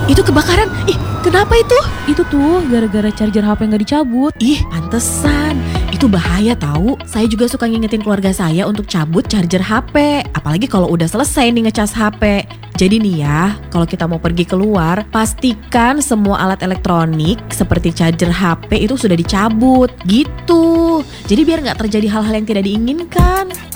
itu kebakaran. Ih, kenapa itu? Itu tuh gara-gara charger HP nggak dicabut. Ih, pantesan. Itu bahaya tahu. Saya juga suka ngingetin keluarga saya untuk cabut charger HP. Apalagi kalau udah selesai nih ngecas HP. Jadi nih ya, kalau kita mau pergi keluar, pastikan semua alat elektronik seperti charger HP itu sudah dicabut. Gitu. Jadi biar nggak terjadi hal-hal yang tidak diinginkan.